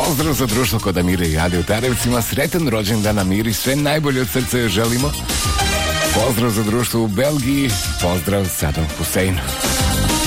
Pozdrav za društvo kod Amire i Ade u Tarevcima. Sretan rođendan Amiri, sve najbolje od srca joj želimo. Pozdrav za društvo u Belgiji. Pozdrav Sadom Huseinu.